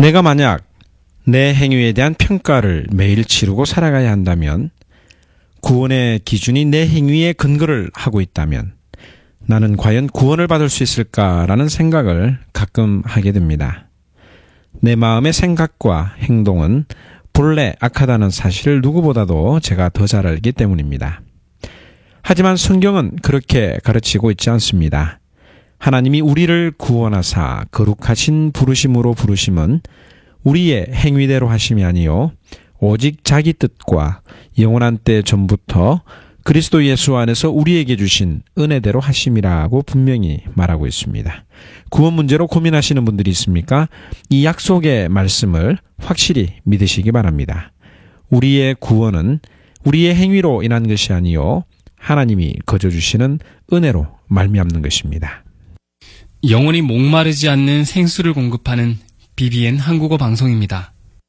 내가 만약 내 행위에 대한 평가를 매일 치르고 살아가야 한다면, 구원의 기준이 내 행위에 근거를 하고 있다면 나는 과연 구원을 받을 수 있을까라는 생각을 가끔 하게 됩니다. 내 마음의 생각과 행동은 본래 악하다는 사실을 누구보다도 제가 더 잘 알기 때문입니다. 하지만 성경은 그렇게 가르치고 있지 않습니다. 하나님이 우리를 구원하사 거룩하신 부르심으로 부르심은 우리의 행위대로 하심이 아니요 오직 자기 뜻과 영원한 때 전부터 그리스도 예수 안에서 우리에게 주신 은혜대로 하심이라고 분명히 말하고 있습니다. 구원 문제로 고민하시는 분들이 있습니까? 이 약속의 말씀을 확실히 믿으시기 바랍니다. 우리의 구원은 우리의 행위로 인한 것이 아니요 하나님이 거저 주시는 은혜로 말미암는 것입니다. 영원히 목마르지 않는 생수를 공급하는 BBN 한국어 방송입니다.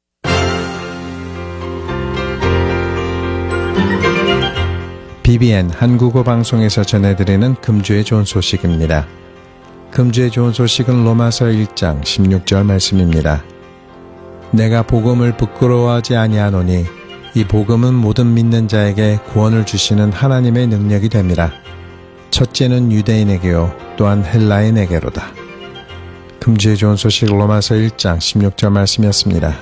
BBN 한국어 방송에서 전해드리는 금주의 좋은 소식입니다. 금주의 좋은 소식은 로마서 1장 16절 말씀입니다. 내가 복음을 부끄러워하지 아니하노니 이 복음은 모든 믿는 자에게 구원을 주시는 하나님의 능력이 됨이라. 첫째는 유대인에게요 또한 헬라인에게로다. 금주의 좋은 소식 로마서 1장 16절 말씀이었습니다.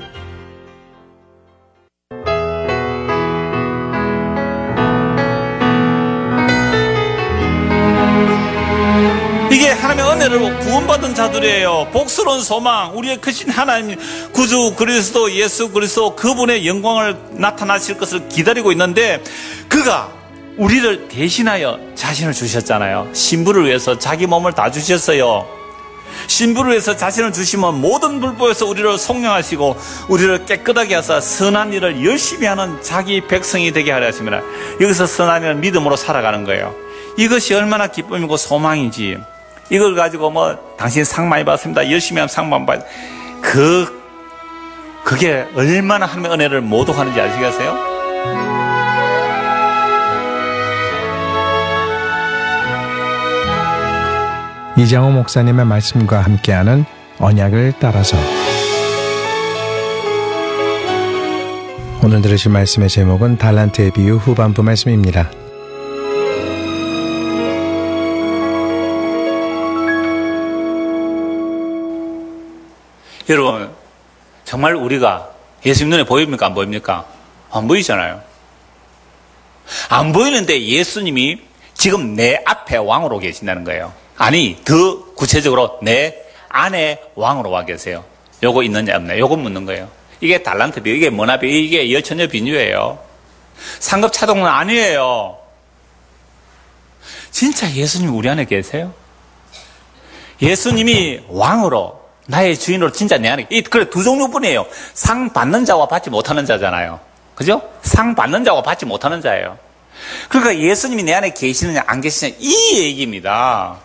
이게 하나님의 은혜로 구원받은 자들이에요. 복스러운 소망, 우리의 크신 하나님 구주 그리스도 예수 그리스도 그분의 영광을 나타나실 것을 기다리고 있는데, 그가 우리를 대신하여 자신을 주셨잖아요. 신부를 위해서 자기 몸을 다 주셨어요. 신부를 위해서 자신을 주시면 모든 불법에서 우리를 속량하시고 우리를 깨끗하게 하사 선한 일을 열심히 하는 자기 백성이 되게 하려 하십니다. 여기서 선한 일은 믿음으로 살아가는 거예요. 이것이 얼마나 기쁨이고 소망인지, 이걸 가지고 당신 상 많이 받습니다, 열심히 하면 상 많이 받, 그게 얼마나 하나님의 은혜를 모독하는지 아시겠어요? 이장호 목사님의 말씀과 함께하는 언약을 따라서. 오늘 들으실 말씀의 제목은 달란트의 비유 후반부 말씀입니다. 여러분, 정말 우리가 예수님 눈에 보입니까? 안 보입니까? 안 보이잖아요. 안 보이는데 예수님이 지금 내 앞에 왕으로 계신다는 거예요. 아니, 더 구체적으로 내 안에 왕으로 와 계세요. 요거 있느냐 없느냐, 요거 묻는 거예요. 이게 달란트 비유, 이게 뭐나 비유, 이게 열처녀 비유예요. 상급 차동은 아니에요. 진짜 예수님 우리 안에 계세요? 예수님이 왕으로, 나의 주인으로 진짜 내 안에, 그래 두 종류뿐이에요. 상 받는 자와 받지 못하는 자잖아요. 그죠? 상 받는 자와 받지 못하는 자예요. 그러니까 예수님이 내 안에 계시느냐 안 계시느냐 이 얘기입니다.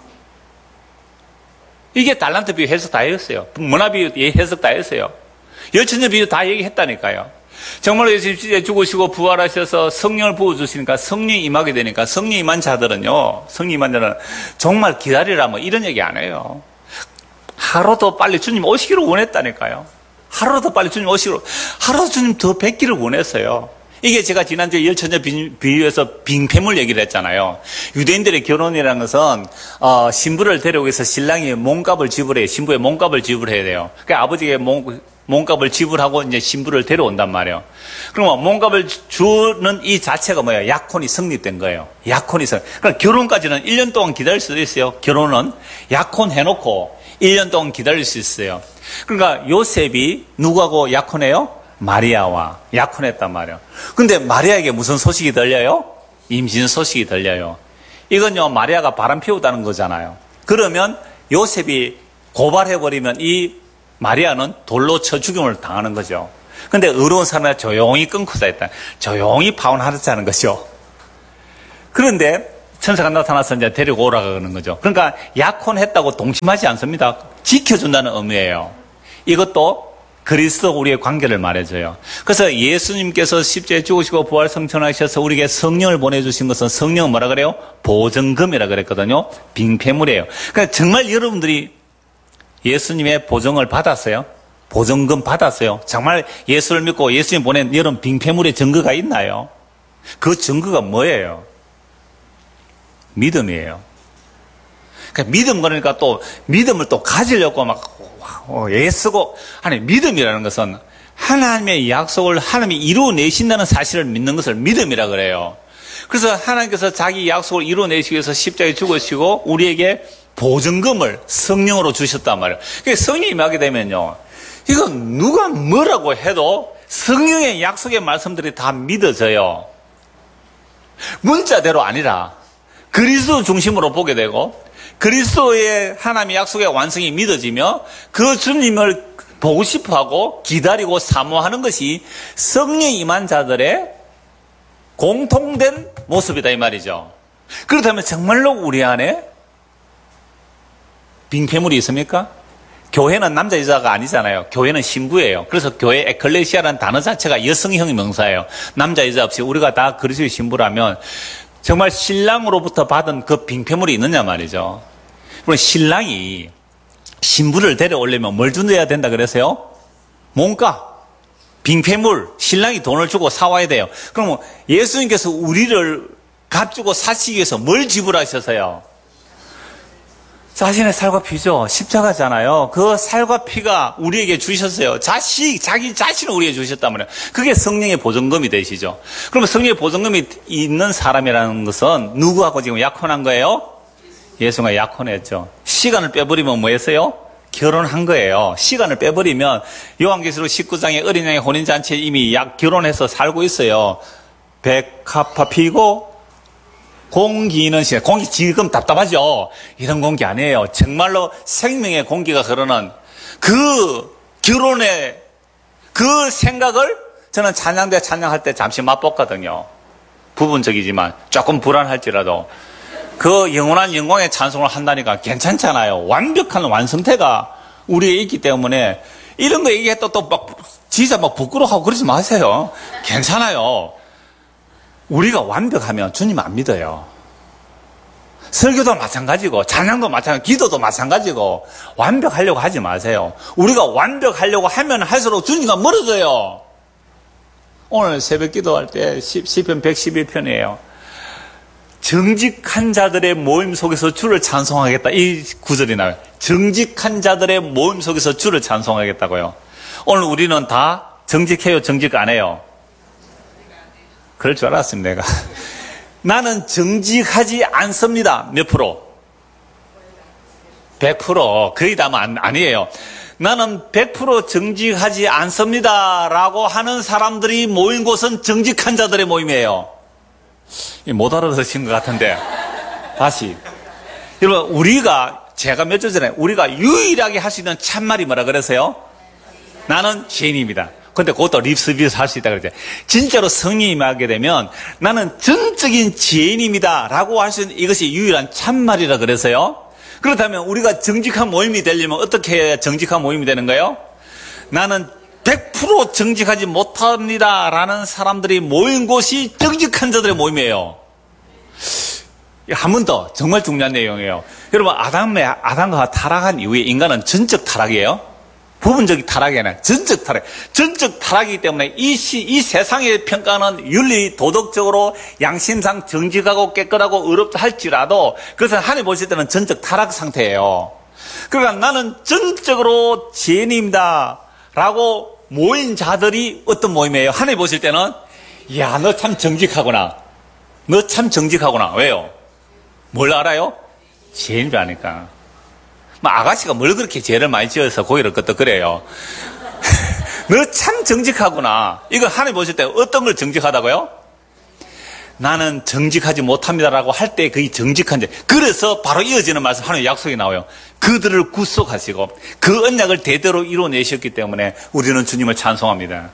이게 달란트 비유 해석 다 했어요. 문화 비유 해석 다 했어요. 열처녀 비유 다 얘기했다니까요. 정말로 예수님이 죽으시고 부활하셔서 성령을 부어주시니까 성령이 임하게 되니까, 성령이 임한 자들은요, 성령이 임한 자는 정말 기다리라 이런 얘기 안 해요. 하루도 빨리 주님 오시기를 원했다니까요. 하루도 빨리 주님 오시기를, 하루도 주님 더 뵙기를 원했어요. 이게 제가 지난주에 열처녀 비유에서 빙패물 얘기를 했잖아요. 유대인들의 결혼이라는 것은 신부를 데려오기 위해서 신랑이 몸값을 지불해요. 신부의 몸값을 지불해야 돼요. 그러니까 아버지의 몸값을 지불하고 이제 신부를 데려온단 말이에요. 그러면 몸값을 주는 이 자체가 뭐예요? 약혼이 성립된 거예요. 약혼이 그러니까 결혼까지는 1년 동안 기다릴 수도 있어요. 결혼은 약혼해놓고 1년 동안 기다릴 수 있어요. 그러니까 요셉이 누구하고 약혼해요? 마리아와 약혼했단 말이에요. 근데 마리아에게 무슨 소식이 들려요? 임신 소식이 들려요. 이건요, 마리아가 바람 피우다는 거잖아요. 그러면 요셉이 고발해버리면 이 마리아는 돌로 쳐 죽임을 당하는 거죠. 근데 의로운 사람이 조용히 끊고 자있다. 조용히 파혼하자는 거죠. 그런데 천사가 나타나서 이제 데리고 오라고 그러는 거죠. 그러니까 약혼했다고 동심하지 않습니다. 지켜준다는 의미예요. 이것도 그리스도 우리의 관계를 말해줘요. 그래서 예수님께서 십자가에 죽으시고 부활 성천하셔서 우리에게 성령을 보내주신 것은, 성령은 뭐라 그래요? 보증금이라 그랬거든요. 빙패물이에요. 그러니까 정말 여러분들이 예수님의 보증을 받았어요? 보증금 받았어요. 정말 예수를 믿고 예수님 보낸 이런 빙패물의 증거가 있나요? 그 증거가 뭐예요? 믿음이에요. 그러니까 믿음 그러니까 또 믿음을 또 가지려고 막 애쓰고 하는 믿음이라는 것은 하나님의 약속을 하나님이 이루어내신다는 사실을 믿는 것을 믿음이라 그래요. 그래서 하나님께서 자기 약속을 이루어내시기 위해서 십자가에 죽으시고 우리에게 보증금을 성령으로 주셨단 말이에요. 그러니까 성령이 임하게 되면요, 이건 누가 뭐라고 해도 성령의 약속의 말씀들이 다 믿어져요. 문자대로 아니라 그리스도 중심으로 보게 되고 그리스도의 하나님의 약속의 완성이 믿어지며 그 주님을 보고 싶어하고 기다리고 사모하는 것이 성령이 임한 자들의 공통된 모습이다 이 말이죠. 그렇다면 정말로 우리 안에 빙패물이 있습니까? 교회는 남자 여자가 아니잖아요. 교회는 신부예요. 그래서 교회 에클레시아라는 단어 자체가 여성형 명사예요. 남자 여자 없이 우리가 다 그리스도의 신부라면 정말 신랑으로부터 받은 그 빙패물이 있느냐 말이죠. 그럼 신랑이 신부를 데려오려면 뭘 준비해야 된다 그랬어요? 뭔가 빙패물, 신랑이 돈을 주고 사와야 돼요. 그러면 예수님께서 우리를 값주고 사시기 위해서 뭘 지불하셔서요? 자신의 살과 피죠. 십자가잖아요. 그 살과 피가 우리에게 주셨어요. 자기 자신을 우리에게 주셨단 말이에요. 그게 성령의 보증금이 되시죠. 그러면 성령의 보증금이 있는 사람이라는 것은 누구하고 지금 약혼한 거예요? 예수가 약혼했죠. 시간을 빼버리면 뭐 했어요? 결혼한 거예요. 시간을 빼버리면 요한계시록 19장에 어린 양의 혼인잔치에 이미 결혼해서 살고 있어요. 백합화 피고 공기는 시간. 공기 지금 답답하죠? 이런 공기 아니에요. 정말로 생명의 공기가 흐르는 그 결혼의 그 생각을 저는 찬양대 찬양할 때 잠시 맛봤거든요. 부분적이지만 조금 불안할지라도 그 영원한 영광의 찬송을 한다니까 괜찮잖아요. 완벽한 완성태가 우리에 있기 때문에 이런 거 얘기했다 또 막 진짜 막 부끄러워하고 그러지 마세요. 괜찮아요. 우리가 완벽하면 주님 안 믿어요. 설교도 마찬가지고 찬양도 마찬가지고 기도도 마찬가지고 완벽하려고 하지 마세요. 우리가 완벽하려고 하면 할수록 주님과 멀어져요. 오늘 새벽 기도할 때 시편 111편이에요. 정직한 자들의 모임 속에서 주를 찬송하겠다. 이 구절이 나와요. 정직한 자들의 모임 속에서 주를 찬송하겠다고요. 오늘 우리는 다 정직해요? 정직 안 해요? 그럴 줄 알았습니다, 내가. 나는 정직하지 않습니다. 몇 프로? 100%. 거의 다 아니에요. 나는 100% 정직하지 않습니다. 라고 하는 사람들이 모인 곳은 정직한 자들의 모임이에요. 못 알아듣신 것 같은데. 다시. 여러분, 제가 몇 주 전에 우리가 유일하게 할 수 있는 참말이 뭐라 그랬어요? 나는 죄인입니다. 근데 그것도 립서비스 할 수 있다 그랬죠. 진짜로 성령이 임하게 되면 나는 전적인 죄인입니다 라고 할 수 있는 이것이 유일한 참말이라 그래서요. 그렇다면 우리가 정직한 모임이 되려면 어떻게 해야 정직한 모임이 되는 거예요? 나는 100% 정직하지 못합니다 라는 사람들이 모인 곳이 정직한 자들의 모임이에요. 한 번 더 정말 중요한 내용이에요. 여러분, 아담과 타락한 이후에 인간은 전적 타락이에요. 부분적인 타락이 아니라 전적 타락. 전적 타락이기 때문에 이 세상의 평가는 윤리, 도덕적으로 양심상 정직하고 깨끗하고 의롭다 할지라도 그것은 하나님 보실 때는 전적 타락 상태예요. 그러니까 나는 전적으로 죄인입니다 라고 모인 자들이 어떤 모임이에요? 하나님 보실 때는 야, 너 참 정직하구나. 너 참 정직하구나. 왜요? 뭘 알아요? 죄인 줄 아니까. 아가씨가 뭘 그렇게 죄를 많이 지어서 고기를 끄떡 그래요. 너 참 정직하구나. 이거 하나님 보실 때 어떤 걸 정직하다고요? 나는 정직하지 못합니다라고 할 때 그게 정직한 죄. 그래서 바로 이어지는 말씀 하나님의 약속이 나와요. 그들을 구속하시고 그 언약을 대대로 이루어내셨기 때문에 우리는 주님을 찬송합니다.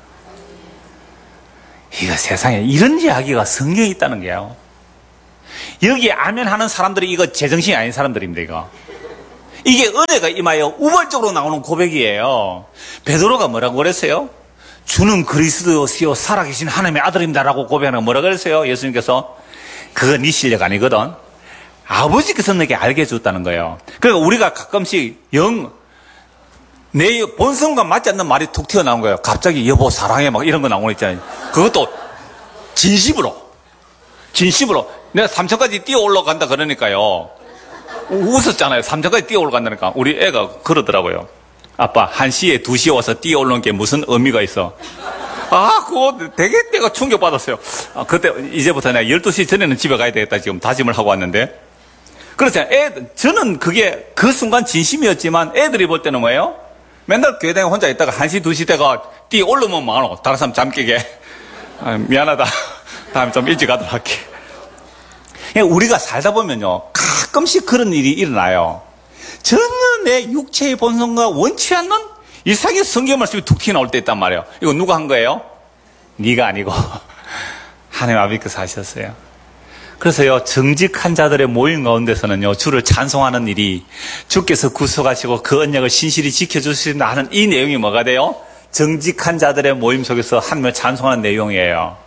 이거 세상에 이런 이야기가 성경에 있다는 게요. 여기에 아멘하는 사람들이 이거 제정신이 아닌 사람들입니다. 이거. 이게 은혜가 임하여 우발적으로 나오는 고백이에요. 베드로가 뭐라고 그랬어요? 주는 그리스도시요 살아계신 하나님의 아들입니다라고 고백하는 거 뭐라고 그랬어요? 예수님께서 그건 네 실력 아니거든. 아버지께서 너에게 알게 해줬다는 거예요. 그러니까 우리가 가끔씩 내 본성과 맞지 않는 말이 툭 튀어나온 거예요. 갑자기 여보 사랑해 막 이런 거 나오는 거 있잖아요. 그것도 진심으로 내가 3천까지 뛰어 올라간다 그러니까요. 웃었잖아요. 3천까지 뛰어 올라간다니까. 우리 애가 그러더라고요. 아빠 1시에 2시에 와서 뛰어 올라온 게 무슨 의미가 있어. 그거 되게 내가 충격받았어요. 그때 이제부터 내가 12시 전에는 집에 가야 되겠다 지금 다짐을 하고 왔는데, 그렇잖아요. 저는 그게 그 순간 진심이었지만 애들이 볼 때는 뭐예요? 맨날 교회 다니고 혼자 있다가 1시 2시 때가 뛰어 올라오면 많어. 다른 사람 잠 깨게. 미안하다. 다음에 좀 일찍 가도록 할게. 우리가 살다 보면요, 가끔씩 그런 일이 일어나요. 전혀 내 육체의 본성과 원치 않는 이상의 성경 말씀이 툭 튀어나올 때 있단 말이에요. 이거 누가 한 거예요? 네가 아니고 하나님 아버지께서 하셨어요. 그래서요, 정직한 자들의 모임 가운데서는요, 주를 찬송하는 일이 주께서 구속하시고 그 언약을 신실히 지켜주신다 하는 이 내용이 뭐가 돼요? 정직한 자들의 모임 속에서 하나님을 찬송하는 내용이에요.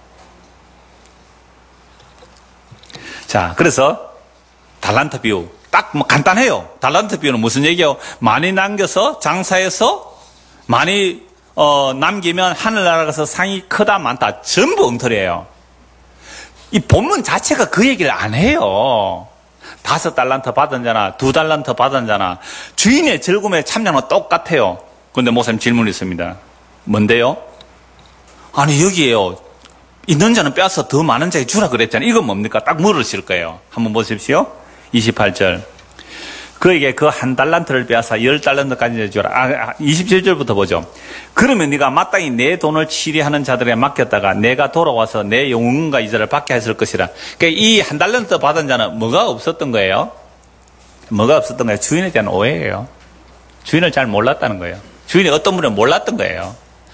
자, 그래서 달란트 비유 딱 뭐 간단해요. 달란트 비유는 무슨 얘기예요? 많이 남겨서 장사해서 많이 남기면 하늘나라 가서 상이 크다 많다 전부 엉터리예요. 이 본문 자체가 그 얘기를 안 해요. 5달란트 받은 자나 2달란트 받은 자나 주인의 즐거움에 참여는 똑같아요. 그런데 목사님 질문이 있습니다. 뭔데요? 아니 여기에요, 있는 자는 빼앗아 더 많은 자에게 주라 그랬잖아요. 이건 뭡니까? 딱 물으실 거예요. 한번 보십시오. 28절. 그에게 그 1달란트를 빼앗아 10달란트까지 주라. 27절부터 보죠. 그러면 네가 마땅히 내 돈을 치리하는 자들에 맡겼다가 내가 돌아와서 내 영혼과 이자를 받게 했을 것이라. 그러니까 이 1달란트 받은 자는 뭐가 없었던 거예요? 뭐가 없었던 거예요? 주인에 대한 오해예요. 주인을 잘 몰랐다는 거예요. 주인이 어떤 분을 몰랐던 거예요.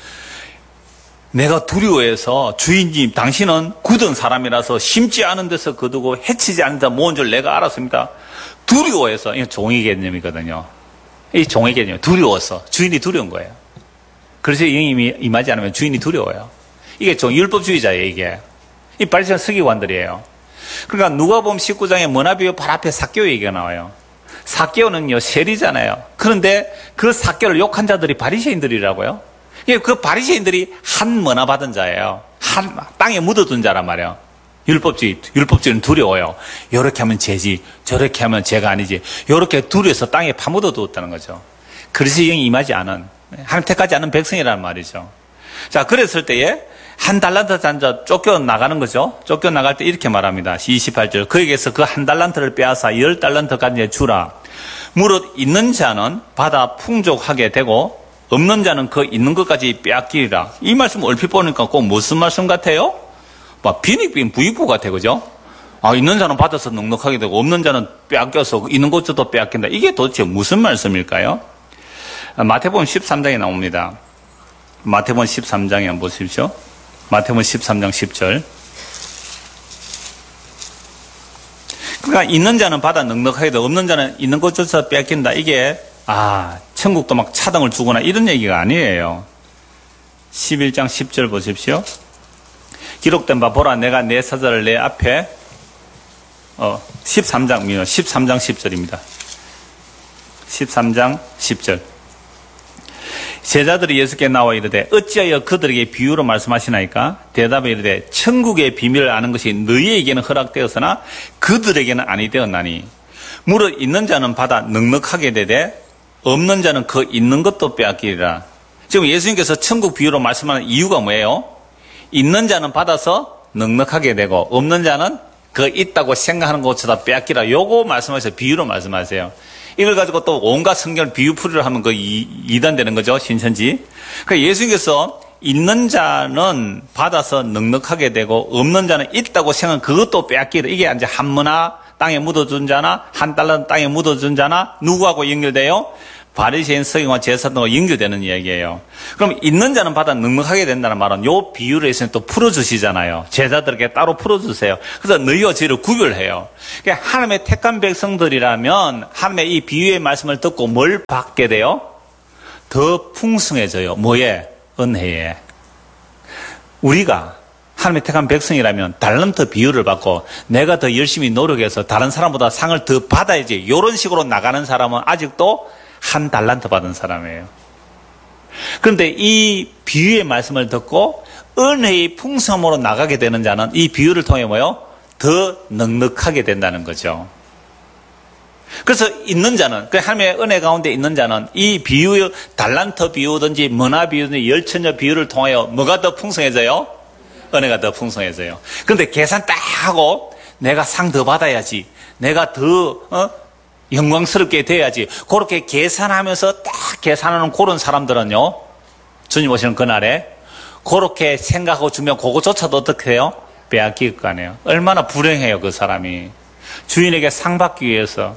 내가 두려워해서 주인님 당신은 굳은 사람이라서 심지 않은 데서 거두고 해치지 않는 데 모은 줄 내가 알았습니다. 두려워해서, 이게 종의 개념이거든요. 이 종의 개념, 두려워서 주인이 두려운 거예요. 그래서 영이 임하지 않으면 주인이 두려워요. 이게 율법주의자예요. 이게 이 바리새인 서기관들이에요. 그러니까 누가복음 19장에 머나비오 발 앞에 삭개오 얘기가 나와요. 삭개오는요 세리잖아요. 그런데 그 삭개오를 욕한 자들이 바리새인들이라고요. 그 바리새인들이 한 머나 받은 자예요. 한 땅에 묻어둔 자란 말이에요. 율법주의는 두려워요. 이렇게 하면 죄지, 저렇게 하면 죄가 아니지. 이렇게 두려워서 땅에 파묻어 두었다는 거죠. 그리스도의 영이 임하지 않은, 하나님 택하지 않은 백성이라는 말이죠. 자, 그랬을 때에 1달란트 잔자 쫓겨나가는 거죠. 쫓겨나갈 때 이렇게 말합니다. 28절. 그에게서 그 1달란트를 빼앗아 10달란트까지 주라. 무릇 있는 자는 받아 풍족하게 되고 없는 자는 그 있는 것까지 빼앗기리라. 이 말씀 얼핏 보니까 꼭 무슨 말씀 같아요? 막 빈익빈 부익부 같아, 그죠? 있는 자는 받아서 넉넉하게 되고 없는 자는 빼앗겨서 있는 것도 빼앗긴다. 이게 도대체 무슨 말씀일까요? 마태복음 13장에 나옵니다. 마태복음 13장에 한번 보십시오. 마태복음 13장 10절. 그러니까 있는 자는 받아 넉넉하게 되고 없는 자는 있는 것조차 빼앗긴다. 이게 천국도 막 차등을 주거나 이런 얘기가 아니에요. 11장 10절 보십시오. 기록된 바 보라 내가 내 사자를 내 앞에 13장 10절입니다. 13장 10절. 제자들이 예수께 나와 이르되 어찌하여 그들에게 비유로 말씀하시나이까? 대답에 이르되 천국의 비밀을 아는 것이 너희에게는 허락되었으나 그들에게는 아니 되었나니 무릇 있는 자는 받아 넉넉하게 되되 없는 자는 그 있는 것도 빼앗기리라. 지금 예수님께서 천국 비유로 말씀하는 이유가 뭐예요? 있는 자는 받아서 넉넉하게 되고 없는 자는 그 있다고 생각하는 것보다 빼앗기라. 요거 말씀하셔서 비유로 말씀하세요. 이걸 가지고 또 온갖 성경을 비유풀이를 하면 그 이단되는 거죠. 신천지. 그러니까 예수님께서 있는 자는 받아서 넉넉하게 되고 없는 자는 있다고 생각하는 그것도 빼앗기라. 이게 이제 한 머나 땅에 묻어준 자나 1달러 땅에 묻어준 자나 누구하고 연결돼요? 바리새인 서기관 제사장과 연결되는 이야기예요. 그럼 있는 자는 받아 넉넉하게 된다는 말은 요 비유를 예수님 또 풀어주시잖아요. 제자들에게 따로 풀어주세요. 그래서 너희와 저희를 구별해요. 그러니까 하나님의 택한 백성들이라면 하나님의 이 비유의 말씀을 듣고 뭘 받게 돼요? 더 풍성해져요. 뭐에? 은혜에. 우리가 하나님의 택한 백성이라면 달란트 비유를 받고 내가 더 열심히 노력해서 다른 사람보다 상을 더 받아야지 이런 식으로 나가는 사람은 아직도 1달란트 받은 사람이에요. 그런데 이 비유의 말씀을 듣고 은혜의 풍성함으로 나가게 되는 자는 이 비유를 통해 뭐요? 더 넉넉하게 된다는 거죠. 그래서 있는 자는, 그 하나님의 은혜 가운데 있는 자는 이 비유, 달란트 비유든지 머나 비유든지 열처녀 비유를 통하여 뭐가 더 풍성해져요? 은혜가 더 풍성해져요. 그런데 계산 딱 하고 내가 상 더 받아야지, 내가 더 영광스럽게 돼야지, 그렇게 계산하면서 딱 계산하는 그런 사람들은요, 주님 오시는 그날에 그렇게 생각하고 주면 그거조차도 어떻게 해요? 빼앗길 거 아니에요. 얼마나 불행해요, 그 사람이. 주인에게 상 받기 위해서,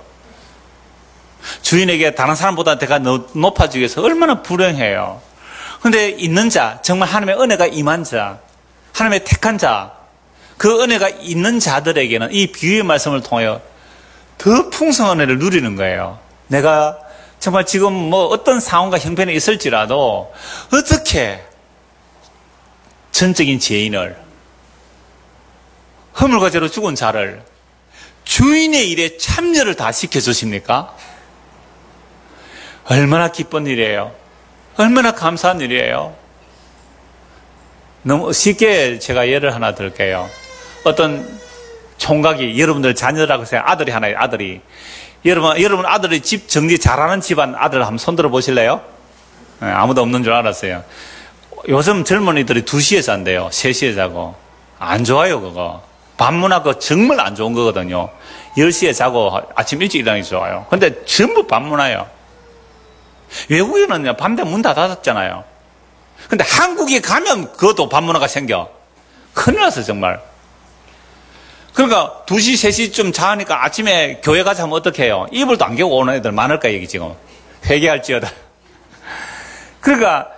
주인에게 다른 사람보다 내가 높아지기 위해서 얼마나 불행해요. 그런데 있는 자, 정말 하나님의 은혜가 임한 자, 하나님의 택한 자, 그 은혜가 있는 자들에게는 이 비유의 말씀을 통하여 더 풍성한 은혜를 누리는 거예요. 내가 정말 지금 뭐 어떤 상황과 형편이 있을지라도 어떻게 전적인 죄인을, 허물과 죄로 죽은 자를 주인의 일에 참여를 다 시켜주십니까? 얼마나 기쁜 일이에요. 얼마나 감사한 일이에요. 너무 쉽게 제가 예를 하나 들게요. 어떤 총각이 여러분들 자녀라고 해서 아들이 하나 있어요. 아들이. 여러분 아들이 집 정리 잘하는 집안 아들 한번 손들어 보실래요? 네, 아무도 없는 줄 알았어요. 요즘 젊은이들이 2시에 잔대요. 3시에 자고. 안 좋아요, 그거. 밤문화가 정말 안 좋은 거거든요. 10시에 자고 아침 일찍 일어나기 좋아요. 근데 전부 밤문화예요. 외국에는요, 밤되면 문 다 닫았잖아요. 근데 한국에 가면 그것도 밤문화가 생겨. 큰일 났어, 정말. 그러니까 2시, 3시쯤 자니까 아침에 교회 가자 하면 어떻게 해요? 이불도 안 개고 오는 애들 많을까, 여기 지금. 회개할지어다. 그러니까,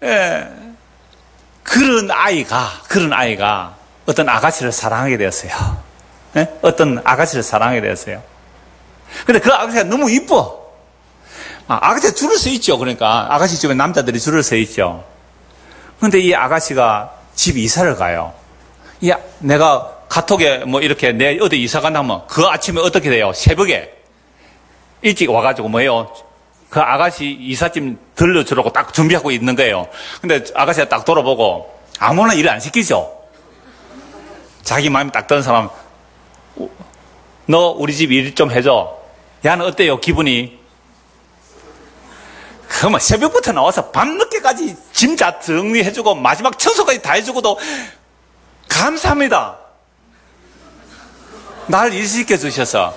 그런 아이가 어떤 아가씨를 사랑하게 되었어요. 어떤 아가씨를 사랑하게 되었어요. 근데 그 아가씨가 너무 이뻐. 아가씨가 줄을 서 있죠. 그러니까 아가씨 집에 남자들이 줄을 서 있죠. 근데 이 아가씨가 집 이사를 가요. 내가 카톡에 뭐 이렇게 내 어디 이사 간다면 그 아침에 어떻게 돼요? 새벽에 일찍 와가지고 뭐예요? 그 아가씨 이삿짐 들려주라고 딱 준비하고 있는 거예요. 근데 아가씨가 딱 돌아보고 아무나 일을 안 시키죠. 자기 마음이 딱 드는 사람, 너 우리 집 일 좀 해줘. 야는 어때요? 기분이? 그러면 새벽부터 나와서 밤늦게까지 짐 다 정리해주고 마지막 청소까지 다 해주고도 감사합니다. 날 일시켜 주셔서.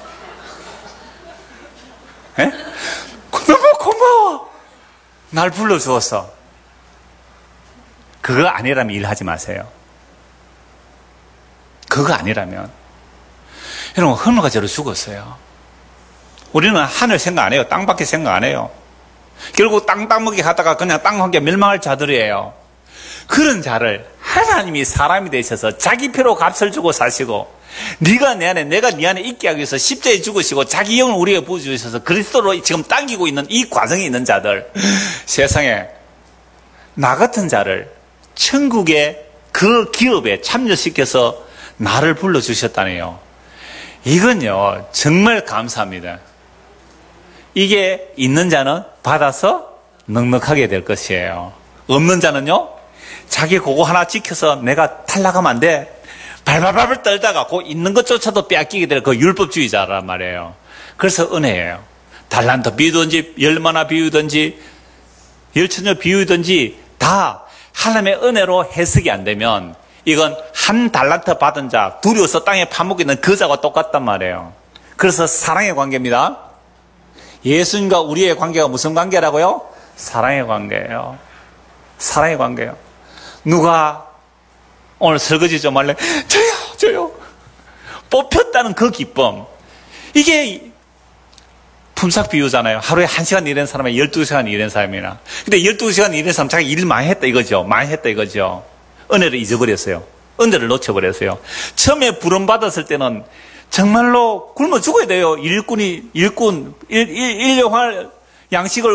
너무 고마워. 날 불러주어서. 그거 아니라면 일하지 마세요. 그거 아니라면. 여러분, 허물과 죄로 죽었어요. 우리는 하늘 생각 안 해요. 땅밖에 생각 안 해요. 결국 땅 따먹기 하다가 그냥 땅 한 개 멸망할 자들이에요. 그런 자를 하나님이 사람이 되셔서 자기 피로 값을 주고 사시고, 네가 내 안에 내가 네 안에 있게 하기 위해서 십자가에 죽으시고 자기 영을 우리에게 부어주셔서 그리스도로 지금 당기고 있는 이 과정에 있는 자들, 세상에 나 같은 자를 천국의 그 기업에 참여시켜서 나를 불러주셨다네요. 이건요 정말 감사합니다. 이게 있는 자는 받아서 넉넉하게 될 것이에요. 없는 자는요, 자기 그거 하나 지켜서 내가 탈락하면 안 돼. 발발발 떨다가 그 있는 것조차도 빼앗기게 될 그 율법주의자란 말이에요. 그래서 은혜예요. 달란트 비유든지 열마나 비유든지 열처녀 비유든지 다 하나님의 은혜로 해석이 안 되면 이건 한 달란트 받은 자, 두려워서 땅에 파묻기는 그 자와 똑같단 말이에요. 그래서 사랑의 관계입니다. 예수님과 우리의 관계가 무슨 관계라고요? 사랑의 관계예요. 사랑의 관계예요. 누가 오늘 설거지 좀 할래? 저요. 뽑혔다는 그 기쁨. 이게 품삯 비유잖아요. 하루에 1시간 일하는 사람에 12시간 일하는 사람이나. 근데 12시간 일하는 사람 자기 일 많이 했다 이거죠. 많이 했다 이거죠. 은혜를 잊어버렸어요. 은혜를 놓쳐버렸어요. 처음에 부름 받았을 때는 정말로 굶어 죽어야 돼요. 일용할 양식을